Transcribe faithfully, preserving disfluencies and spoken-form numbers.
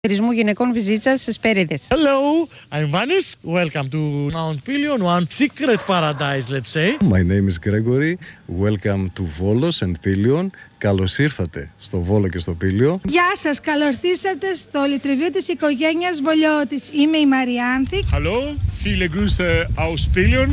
Χειρισμού γυναικών Βυζίτσα στις Πέριδες. Hello, I'm Vanis. Welcome to Mount Pelion, one secret paradise, let's say. My name is Gregory. Welcome to Volos and Pelion. Καλώς ήρθατε στο Βόλο και στο Πήλιο. Γεια σας, καλώς ήρθατε στο λιτριβείο της οικογένειας Βολιώτης. Είμαι η Μαριάνθη. Hallo, viele Grüße aus Pelion.